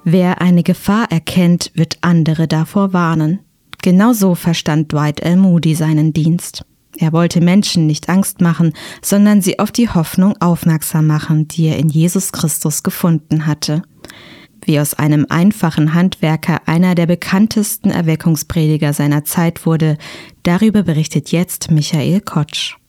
Wer eine Gefahr erkennt, wird andere davor warnen. Genau so verstand Dwight L. Moody seinen Dienst. Er wollte Menschen nicht Angst machen, sondern sie auf die Hoffnung aufmerksam machen, die er in Jesus Christus gefunden hatte. Wie aus einem einfachen Handwerker einer der bekanntesten Erweckungsprediger seiner Zeit wurde, darüber berichtet jetzt Michael Kotsch.